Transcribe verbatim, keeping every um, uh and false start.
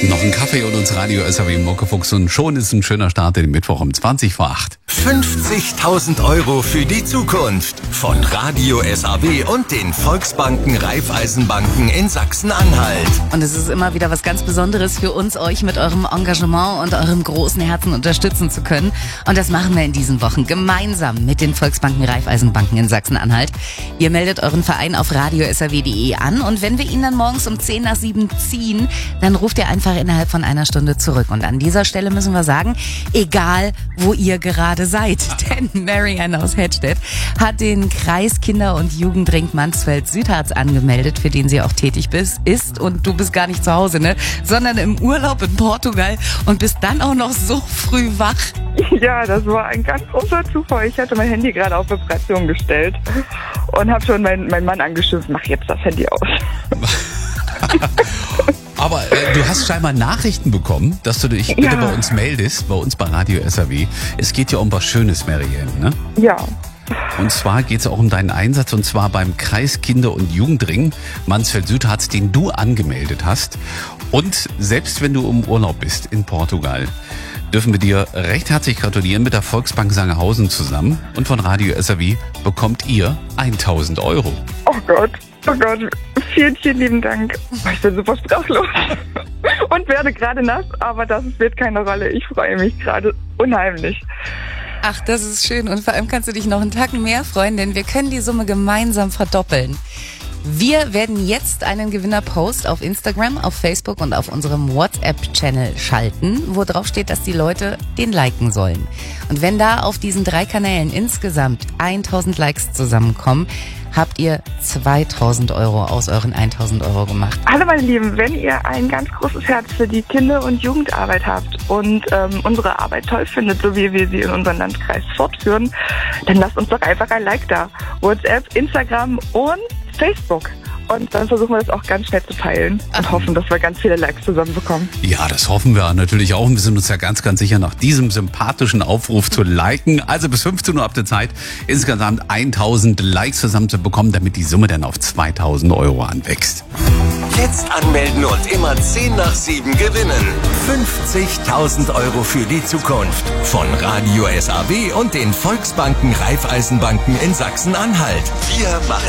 Noch ein Kaffee und uns Radio S R W Muckefuchs und schon ist ein schöner Start in den Mittwoch um zwanzig vor acht. fünfzigtausend Euro für die Zukunft von Radio S R W und den Volksbanken Raiffeisenbanken in Sachsen-Anhalt. Und es ist immer wieder was ganz Besonderes für uns, euch mit eurem Engagement und eurem großen Herzen unterstützen zu können. Und das machen wir in diesen Wochen gemeinsam mit den Volksbanken Raiffeisenbanken in Sachsen-Anhalt. Ihr meldet euren Verein auf radio s r w punkt d e an und wenn wir ihn dann morgens um zehn nach sieben ziehen, dann ruft ihr einfach innerhalb von einer Stunde zurück. Und an dieser Stelle müssen wir sagen, egal wo ihr gerade seid, denn Marianne aus Hedstedt hat den Kreis Kinder- und Jugendring Mansfeld-Südharz angemeldet, für den sie auch tätig bist, ist. Und du bist gar nicht zu Hause, ne? Sondern im Urlaub in Portugal und bist dann auch noch so früh wach. Ja, das war ein ganz großer Zufall. Ich hatte mein Handy gerade auf Vibration gestellt und habe schon meinen mein Mann angeschimpft, mach jetzt das Handy aus. Aber äh, du hast scheinbar Nachrichten bekommen, dass du dich bitte Ja. bei uns meldest, bei uns bei Radio S R W. Es geht ja um was Schönes, Marianne, ne? Ja, Und zwar geht es auch um deinen Einsatz und zwar beim Kreis Kinder- und Jugendring Mansfeld-Südharz, den du angemeldet hast. Und selbst wenn du im Urlaub bist in Portugal, dürfen wir dir recht herzlich gratulieren mit der Volksbank Sangerhausen zusammen. Und von Radio S R W bekommt ihr tausend Euro. oh Gott, oh Gott, vielen, vielen lieben Dank. Ich bin super sprachlos und werde gerade nass, aber das spielt keine Rolle. Ich freue mich gerade unheimlich. Ach, das ist schön. Und vor allem kannst du dich noch einen Tag mehr freuen, denn wir können die Summe gemeinsam verdoppeln. Wir werden jetzt einen Gewinnerpost auf Instagram, auf Facebook und auf unserem WhatsApp-Channel schalten, wo drauf steht, dass die Leute den liken sollen. Und wenn da auf diesen drei Kanälen insgesamt tausend Likes zusammenkommen, habt ihr zweitausend Euro aus euren tausend Euro gemacht. Hallo meine Lieben, wenn ihr ein ganz großes Herz für die Kinder- und Jugendarbeit habt und ähm, unsere Arbeit toll findet, so wie wir sie in unserem Landkreis fortführen, dann lasst uns doch einfach ein Like da. WhatsApp, Instagram und Facebook. Und dann versuchen wir das auch ganz schnell zu teilen und hoffen, dass wir ganz viele Likes zusammenbekommen. Ja, das hoffen wir natürlich auch. Und wir sind uns ja ganz, ganz sicher, nach diesem sympathischen Aufruf zu liken. Also bis fünfzehn Uhr habt ihr Zeit, insgesamt tausend Likes zusammenzubekommen, damit die Summe dann auf zweitausend Euro anwächst. Jetzt anmelden und immer zehn nach sieben gewinnen. fünfzigtausend Euro für die Zukunft von Radio S R W und den Volksbanken Raiffeisenbanken in Sachsen-Anhalt. Wir machen